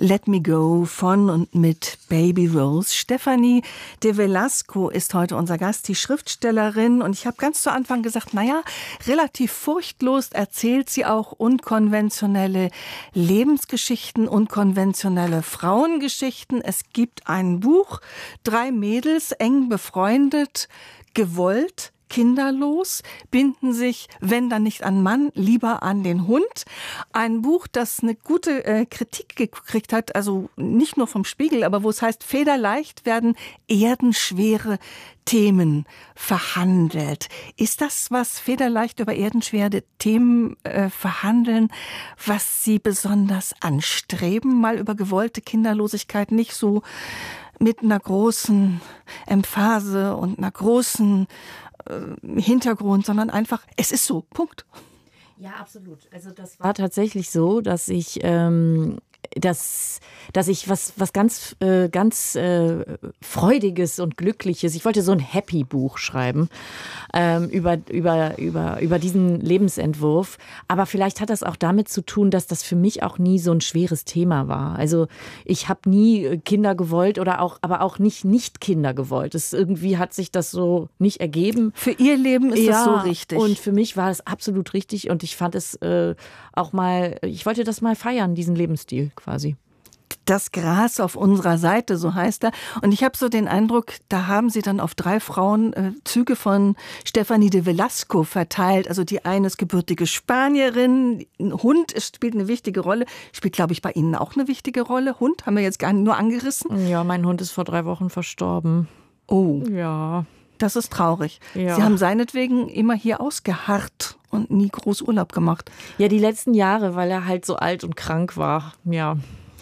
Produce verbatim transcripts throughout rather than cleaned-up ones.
Let Me Go von und mit Baby Rose. Stefanie de Velasco ist heute unser Gast, die Schriftstellerin. Und ich habe ganz zu Anfang gesagt, naja, relativ furchtlos erzählt sie auch unkonventionelle Lebensgeschichten, unkonventionelle Frauengeschichten. Es gibt ein Buch, drei Mädels, eng befreundet, gewollt, kinderlos, binden sich, wenn dann nicht an Mann, lieber an den Hund. Ein Buch, das eine gute äh, Kritik gekriegt hat, also nicht nur vom Spiegel, aber wo es heißt, federleicht werden erdenschwere Themen verhandelt. Ist das, was federleicht über erdenschwere Themen äh, verhandeln, was Sie besonders anstreben? Mal über gewollte Kinderlosigkeit nicht so mit einer großen Emphase und einer großen Hintergrund, sondern einfach, es ist so, Punkt. Ja, absolut. Also das war tatsächlich so, dass ich, ähm, dass, dass ich was, was ganz, äh, ganz äh, Freudiges und Glückliches, ich wollte so ein Happy-Buch schreiben ähm, über, über, über, über diesen Lebensentwurf. Aber vielleicht hat das auch damit zu tun, dass das für mich auch nie so ein schweres Thema war. Also ich habe nie Kinder gewollt oder auch, aber auch nicht Nicht-Kinder gewollt. Es irgendwie hat sich das so nicht ergeben. Für Ihr Leben ist ja, das so richtig. Und für mich war es absolut richtig und ich fand es äh, auch mal, ich wollte das mal feiern, diesen Lebensstil quasi. Das Gras auf unserer Seite, so heißt er. Und ich habe so den Eindruck, da haben Sie dann auf drei Frauen äh, Züge von Stefanie de Velasco verteilt. Also die eine ist gebürtige Spanierin, ein Hund ist, spielt eine wichtige Rolle. Spielt, glaube ich, bei Ihnen auch eine wichtige Rolle. Hund haben wir jetzt gar nicht nur angerissen. Ja, mein Hund ist vor drei Wochen verstorben. Oh. Ja. Das ist traurig. Ja. Sie haben seinetwegen immer hier ausgeharrt und nie groß Urlaub gemacht. Ja, die letzten Jahre, weil er halt so alt und krank war. Ja.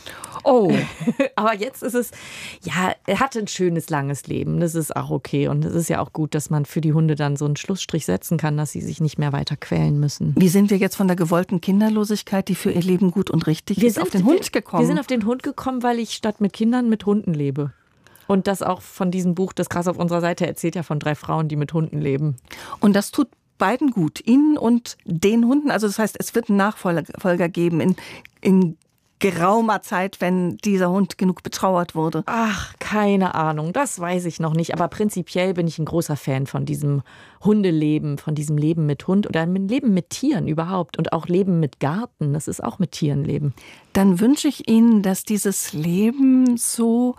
Oh. Aber jetzt ist es, ja, er hatte ein schönes, langes Leben. Das ist auch okay. Und es ist ja auch gut, dass man für die Hunde dann so einen Schlussstrich setzen kann, dass sie sich nicht mehr weiter quälen müssen. Wie sind wir jetzt von der gewollten Kinderlosigkeit, die für ihr Leben gut und richtig wir ist, sind, auf den Hund gekommen? Wir sind auf den Hund gekommen, weil ich statt mit Kindern mit Hunden lebe. Und das auch von diesem Buch, das Gras auf unserer Seite, erzählt ja von drei Frauen, die mit Hunden leben. Und das tut beiden gut, Ihnen und den Hunden. Also das heißt, es wird einen Nachfolger geben in, in geraumer Zeit, wenn dieser Hund genug betrauert wurde. Ach, keine Ahnung, das weiß ich noch nicht. Aber prinzipiell bin ich ein großer Fan von diesem Hundeleben, von diesem Leben mit Hund oder dem Leben mit Tieren überhaupt. Und auch Leben mit Garten, das ist auch mit Tieren leben. Dann wünsche ich Ihnen, dass dieses Leben so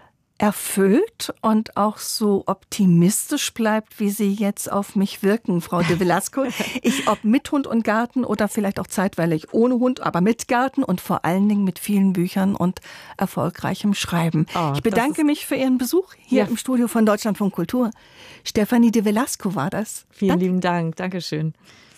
erfüllt und auch so optimistisch bleibt, wie Sie jetzt auf mich wirken, Frau de Velasco. Ich, ob mit Hund und Garten oder vielleicht auch zeitweilig ohne Hund, aber mit Garten und vor allen Dingen mit vielen Büchern und erfolgreichem Schreiben. Oh, ich bedanke mich für Ihren Besuch hier ja. im Studio von Deutschlandfunk Kultur. Stefanie de Velasco war das. Vielen Dank. lieben Dank. Dankeschön.